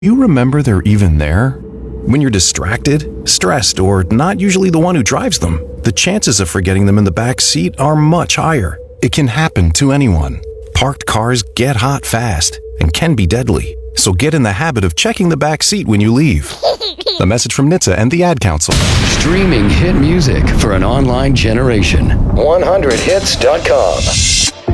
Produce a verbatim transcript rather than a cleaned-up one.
You remember they're even there? When you're distracted, stressed, or not usually the one who drives them, the chances of forgetting them in the back seat are much higher. It can happen to anyone. Parked cars get hot fast and can be deadly, so get in the habit of checking the back seat when you leave. A message from N H T S A and the Ad Council. Streaming hit music for an online generation. one hundred hits dot com